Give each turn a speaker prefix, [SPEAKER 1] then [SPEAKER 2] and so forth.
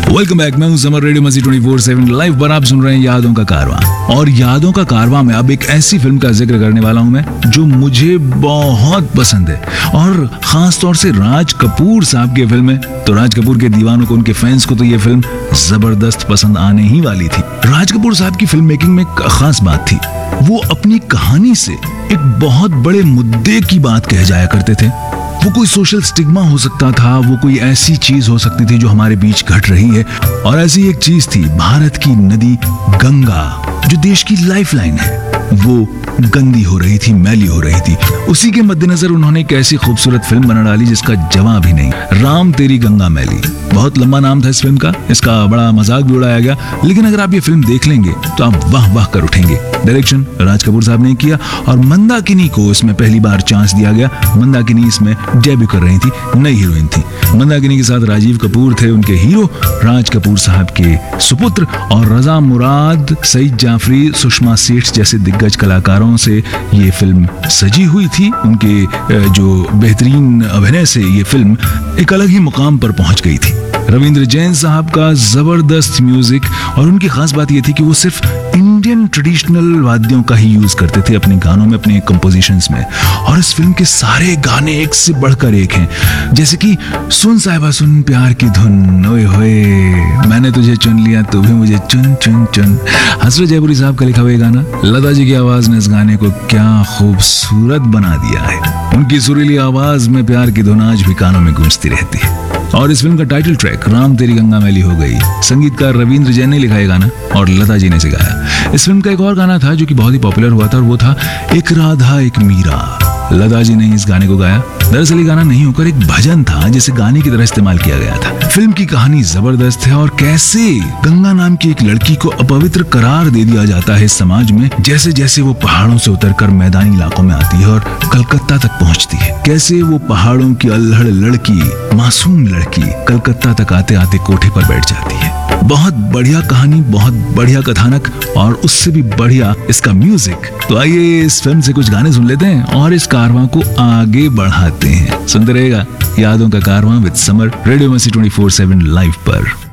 [SPEAKER 1] Welcome back, मैं हूं summer, radio मस्ती 24/7 लाइव पर आप सुन रहे हैं यादों का कारवां। और यादों का कारवां में अब एक ऐसी फिल्म का जिक्र करने वाला हूं मैं जो मुझे बहुत पसंद है, और खास तौर से राज कपूर साहब की फिल्म है। तो राज कपूर के दीवानों को, उनके फैंस को तो ये फिल्म जबरदस्त पसंद आने ही वाली थी। राज कपूर साहब की फिल्म मेकिंग में एक खास बात थी, वो अपनी कहानी से एक बहुत बड़े मुद्दे की बात कह जाया करते थे। वो कोई सोशल स्टिग्मा हो सकता था, वो कोई ऐसी चीज हो सकती थी जो हमारे बीच घट रही है, और ऐसी एक चीज थी भारत की नदी गंगा, जो देश की लाइफलाइन है, वो गंदी हो रही थी, मैली हो रही थी। उसी के मद्देनजर उन्होंने एक ऐसी खूबसूरत फिल्म बना डाली जिसका जवाब ही नहीं, राम तेरी गंगा मैली। बहुत लंबा नाम था इस फिल्म का, इसका बड़ा मजाक भी उड़ाया गया, लेकिन अगर आप ये फिल्म देख लेंगे तो आप वाह वाह कर उठेंगे। डायरेक्शन राज कपूर साहब ने किया और मंदाकिनी को इसमें पहली बार चांस दिया गया। मंदाकिनी इसमें डेब्यू कर रही थी, नई हीरोइन थी। मंदाकिनी के साथ राजीव कपूर थे उनके हीरो, राज कपूर साहब के सुपुत्र, और रजा मुराद, सईद जाफरी, सुषमा सेठ जैसे दिग्गज कलाकारों से ये फिल्म सजी हुई थी। उनके जो बेहतरीन अभिनय से ये फिल्म एक अलग ही मुकाम पर पहुंच गई थी। रविंद्र जैन साहब का जबरदस्त म्यूजिक, और उनकी खास बात यह थी कि वो सिर्फ इंडियन ट्रेडिशनल वाद्यों का ही यूज करते थे अपने गानों में, अपने कंपोजिशंस में। और इस फिल्म के सारे गाने एक से बढ़कर एक हैं, जैसे कि सुन साहिबा सुन प्यार की धुन, ओए होए मैंने तुझे चुन लिया तू भी मुझे चुन चुन चुन, हसरत जयपुरी साहब का लिखा हुआ गाना। लता जी की आवाज ने इस गाने को क्या खूबसूरत बना दिया है। उनकी सुरीली आवाज में प्यार की धुन आज भी कानों में गूंजती रहती है। और इस फिल्म का टाइटल ट्रैक राम तेरी गंगा मैली हो गई, संगीतकार रविंद्र जैन ने लिखा है गाना और लता जी ने गाया। इस फिल्म का एक और गाना था जो कि बहुत ही पॉपुलर हुआ था, और वो था एक राधा एक मीरा। लता जी ने इस गाने को गाया। दरअसल ये गाना नहीं होकर एक भजन था जिसे गाने की तरह इस्तेमाल किया गया था। फिल्म की कहानी जबरदस्त है, और कैसे गंगा नाम की एक लड़की को अपवित्र करार दे दिया जाता है समाज में, जैसे जैसे वो पहाड़ों से उतरकर मैदानी इलाकों में आती है और कलकत्ता तक पहुंचती है। कैसे वो पहाड़ों की अल्हड़ लड़की, मासूम लड़की, कलकत्ता तक आते आते कोठे पर बैठ जाती है। बहुत बढ़िया कहानी, बहुत बढ़िया कथानक, और उससे भी बढ़िया इसका म्यूजिक। तो आइए इस फिल्म से कुछ गाने सुन लेते हैं और इस कारवां को आगे बढ़ाते हैं। सुनते रहेगा यादों का कारवां विद समर, रेडियो मस्ती 24/7 लाइव पर।